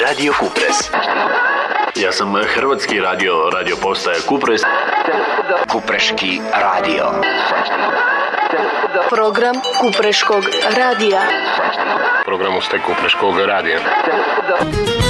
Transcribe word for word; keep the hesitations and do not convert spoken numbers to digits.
Radio Kupres. Ja sam hrvatski radio, radio postaje Kupres. Kupreški radio. Program Kupreškog radija. Program Kupreškog radija.